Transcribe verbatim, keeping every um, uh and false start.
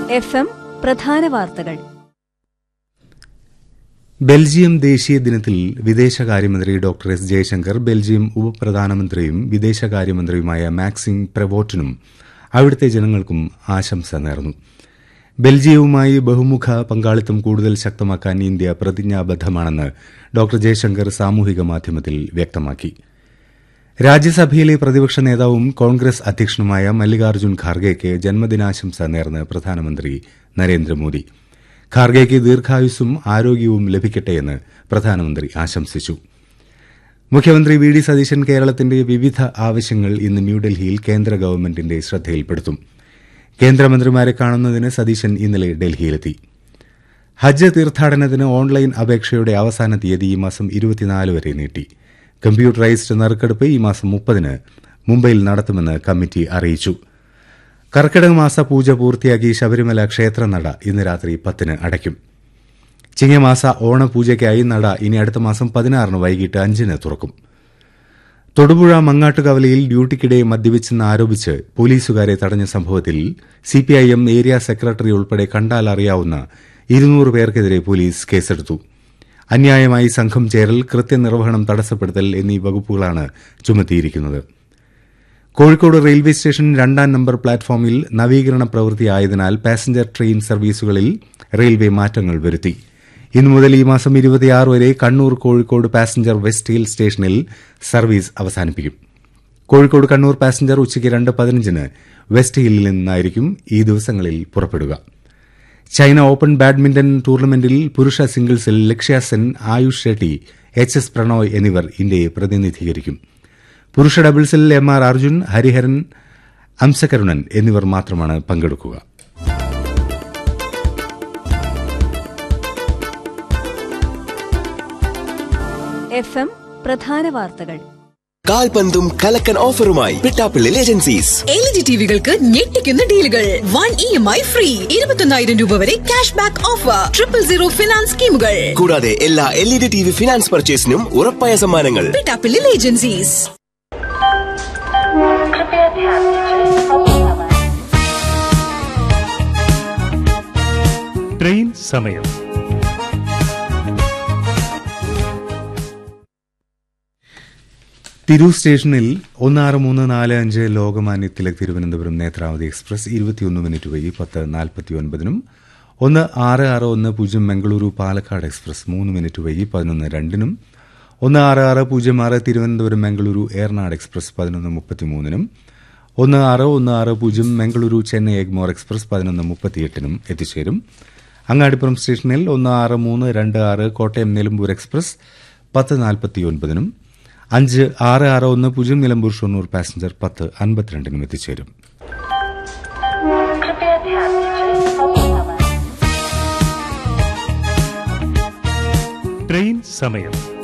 F M പ്രധാന വാർത്തകൾ. Belgium ദേശീയ ദിനത്തിൽ വിദേശകാര്യമന്ത്രി doctor S Jaishankar Belgium ഉപപ്രധാനമന്ത്രിയും വിദേശകാര്യമന്ത്രിയുമായ Maxim പ്രെവോട്ടിനും അവിടുത്തെ ജനങ്ങൾക്കും ആശംസ നേർന്നു. ബെൽജിയവുമായി ബഹുമുഖ പങ്കാളിത്തം കൂടുതൽ ശക്തമാക്കാൻ ഇന്ത്യ പ്രതിജ്ഞാബദ്ധമാണെന്ന് ഡോക്ടർ ജയശങ്കർ സാമൂഹിക മാധ്യമത്തിൽ വ്യക്തമാക്കി. രാജ്യസഭയിലെ പ്രതിപക്ഷ നേതാവും കോൺഗ്രസ് അധ്യക്ഷനുമായ മല്ലികാർജ്ജുൻ ഖാർഗെയ്ക്ക് ജന്മദിനാശംസ നേർന്ന് പ്രധാനമന്ത്രി നരേന്ദ്രമോദി. ഖാർഗെയ്ക്ക് ദീർഘായുസ്സും ആരോഗ്യവും ലഭിക്കട്ടെയെന്ന് പ്രധാനമന്ത്രി ആശംസിച്ചു. മുഖ്യമന്ത്രി വി ഡി സതീശൻ കേരളത്തിന്റെ വിവിധ ആവശ്യങ്ങൾ ഇന്ന് ന്യൂഡൽഹിയിൽ കേന്ദ്ര ഗവൺമെന്റിന്റെ ശ്രദ്ധയിൽപ്പെടുത്തും. കേന്ദ്രമന്ത്രിമാരെ കാണുന്നതിന് സതീശൻ ഇന്നലെ ഡൽഹിയിലെത്തി. ഹജ്ജ് തീർത്ഥാടനത്തിന് ഓൺലൈൻ അപേക്ഷയുടെ അവസാന തീയതി ഈ മാസം ഇരുപത്തിനാല് വരെ നീട്ടി. കമ്പ്യൂട്ടറൈസ്ഡ് നറുക്കെടുപ്പ് ഈ മാസം മുപ്പതിന് മുംബൈയിൽ നടത്തുമെന്ന് കമ്മിറ്റി അറിയിച്ചു. കർക്കിടക മാസ പൂജ പൂർത്തിയാക്കി ശബരിമല ക്ഷേത്രനട ഇന്ന് രാത്രി പത്തിന് അടയ്ക്കും. ചിങ്ങമാസ ഓണപൂജയ്ക്കായി നട ഇനി അടുത്ത മാസം പതിനാറിന് വൈകിട്ട് അഞ്ചിന് തുറക്കും. തൊടുപുഴ മങ്ങാട്ടുകവലയിൽ ഡ്യൂട്ടിക്കിടെ മദ്യപിച്ചെന്നാരോപിച്ച് പോലീസുകാരെ തടഞ്ഞ സംഭവത്തിൽ സിപിഐഎം ഏരിയ സെക്രട്ടറി ഉൾപ്പെടെ കണ്ടാലറിയാവുന്ന ഇരുന്നൂറ് പേർക്കെതിരെ പോലീസ് കേസെടുത്തു. അന്യായമായി സംഘം ചേരൽ, കൃത്യനിർവഹണം തടസ്സപ്പെടുത്തൽ എന്നീ വകുപ്പുകളാണ് ചുമത്തിയിരിക്കുന്നത്. കോഴിക്കോട് റെയിൽവേ സ്റ്റേഷൻ രണ്ടാം നമ്പർ പ്ലാറ്റ്ഫോമിൽ നവീകരണ പ്രവൃത്തിയായതിനാൽ പാസഞ്ചർ ട്രെയിൻ സർവീസുകളിൽ റെയിൽവേ മാറ്റങ്ങൾ വരുത്തി. ഇന്നു മുതൽ ഈ മാസം ഇരുപത്തിയാറ് വരെ Kannur Kozhikode passenger west hill സ്റ്റേഷനിൽ സർവീസ് അവസാനിപ്പിക്കും. കോഴിക്കോട് കണ്ണൂർ പാസഞ്ചർ ഉച്ചയ്ക്ക് രണ്ട് പതിനഞ്ചിന് വെസ്റ്റ് ഹില്ലിൽ നിന്നായിരിക്കും ഈ ദിവസങ്ങളിൽ പുറപ്പെടുക. ചൈന ഓപ്പൺ ബാഡ്മിന്റൺ ടൂർണമെന്റിൽ പുരുഷ സിംഗിൾസിൽ ലക്ഷ്യ സെൻ, ആയുഷ് ഷെട്ടി, എച്ച് എസ് പ്രണോയ് എന്നിവർ ഇന്ത്യയെ പ്രതിനിധീകരിക്കും. പുരുഷ ഡബിൾസിൽ എം ആർ അർജുൻ, ഹരിഹരൻ, അംസകരുണൻ എന്നിവർ മാത്രമാണ് പങ്കെടുക്കുക. എഫ് എം പ്രധാന വാർത്തകൾ. കാൽപന്തും കലക്കൻ ഓഫറുമായി Pittappilly agencies. L E D ടിവികൾക്ക് ഞെട്ടിക്കുന്ന ഡീലുകൾ. One E M I free, ഇരുപത്തൊന്നായിരം രൂപ വരെ cash back offer, triple zero finance സ്കീമുകൾ. കൂടാതെ എല്ലാ L E D T V finance പർച്ചേസിനും ഉറപ്പായ സമ്മാനങ്ങൾ. പിട്ടാപ്പിള്ളി ഏജൻസീസ്. ട്രെയിൻ സമയം. തിരൂർ സ്റ്റേഷനിൽ ഒന്ന് ആറ് മൂന്ന് നാല് അഞ്ച് ലോകമാന്യ തിലക് തിരുവനന്തപുരം നേത്രാവതി എക്സ്പ്രസ് ഇരുപത്തിയൊന്ന് മിനിറ്റ് വൈകി പത്ത് നാൽപ്പത്തിയൊൻപതിനും, ഒന്ന് ആറ് ആറ് ഒന്ന് പൂജ്യം മംഗളൂരു പാലക്കാട് എക്സ്പ്രസ് മൂന്ന് മിനിറ്റ് വൈകി പതിനൊന്ന് രണ്ടിനും, ഒന്ന് ആറ് ആറ് പൂജ്യം ആറ് തിരുവനന്തപുരം മംഗളൂരു ഏർനാട് എക്സ്പ്രസ് പതിനൊന്ന് മുപ്പത്തിമൂന്നിനും, ഒന്ന് ആറ് ഒന്ന് ആറ് പൂജ്യം മംഗളൂരു ചെന്നൈ എഗ്മോർ എക്സ്പ്രസ് പതിനൊന്ന് മുപ്പത്തിയെട്ടിനും എത്തിച്ചേരും. അങ്ങാടിപ്പുറം സ്റ്റേഷനിൽ ഒന്ന് ആറ് മൂന്ന് രണ്ട് ആറ് കോട്ടയം നിലമ്പൂർ എക്സ്പ്രസ് പത്ത് നാൽപ്പത്തിയൊൻപതിനും, അഞ്ച് ആറ് ആറ് ഒന്ന് പൂജ്യം നിലമ്പൂർ ഷൊർണൂർ പാസഞ്ചർ പത്ത് അൻപത്തിരണ്ടിനും എത്തിച്ചേരും. ട്രെയിൻ സമയം.